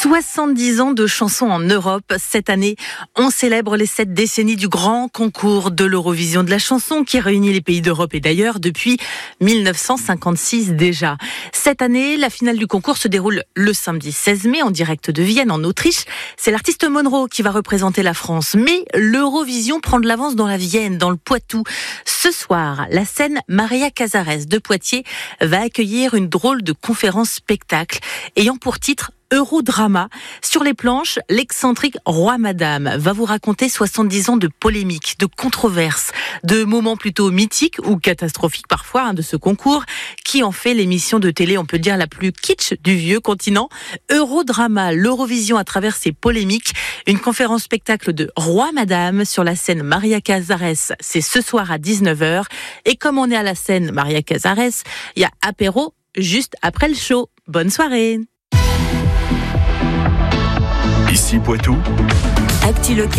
70 ans de chansons en Europe. Cette année, on célèbre les 7 décennies du grand concours de l'Eurovision de la chanson qui réunit les pays d'Europe et d'ailleurs depuis 1956 déjà. Cette année, la finale du concours se déroule le samedi 16 mai en direct de Vienne en Autriche. C'est l'artiste Monroe qui va représenter la France. Mais l'Eurovision prend de l'avance dans la Vienne, dans le Poitou. Ce soir, la scène Maria Casares de Poitiers va accueillir une drôle de conférence-spectacle ayant pour titre Eurodrama. Sur les planches, l'excentrique Roi Madame va vous raconter 70 ans de polémiques, de controverses, de moments plutôt mythiques ou catastrophiques parfois de ce concours qui en fait l'émission de télé, on peut dire, la plus kitsch du vieux continent. Eurodrama, l'Eurovision à travers ses polémiques, une conférence spectacle de Roi Madame sur la scène Maria Casares, c'est ce soir à 19h. Et comme on est à la scène Maria Casares, il y a apéro juste après le show. Bonne soirée. Ici Poitou. Actu Local.